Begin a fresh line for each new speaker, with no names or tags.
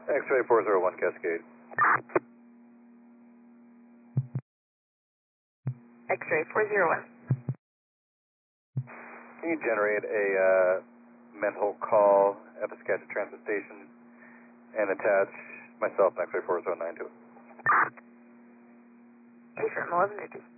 X-ray 401 Cascade.
X-ray 401.
Can you generate a mental call at the Skagit Transit Station and attach myself and X-ray 409 to it?
Confirm 1150.